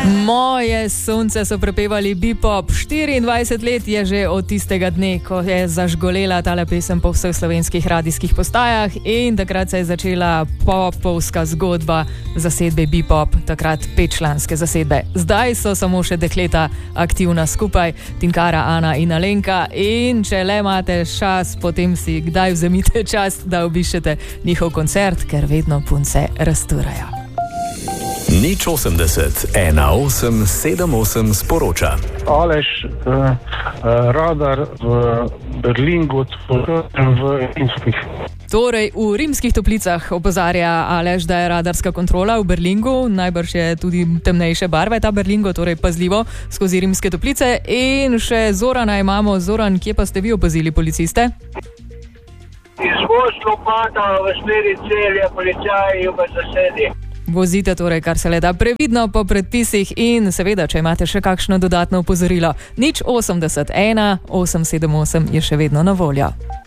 Moje sonce so prepevali Bebop. 24 let je že od tistega dne, ko je zažgolela tale pesem po vseh slovenskih radijskih postajah in takrat se je začela popovska zgodba zasedbe Bebop, takrat 5-članske zasedbe. Zdaj so samo še dekleta aktivna skupaj, Tinkara, Ana in Alenka, in če le imate čas, potem si kdaj vzemite čas, da obiščete njihov koncert, ker vedno punce rasturajo. Nič 80 1878 sporoča. Aleš, radar v Berlingu, v Rimskih. Torej, v Rimskih Toplicah opozarja Aleš, da je radarska kontrola v Berlingu, najbrž je tudi temnejše barve ta Berlingo, torej pazljivo skozi Rimske Toplice. In še Zorana imamo. Zoran, kje pa ste vi opazili policiste? Izvoz Lopata v smeri Celja, policaji v zasedi. Vozite torej kar se le da previdno po predpisih in seveda, če imate še kakšno dodatno opozorilo, nič 80 1 878 je še vedno na voljo.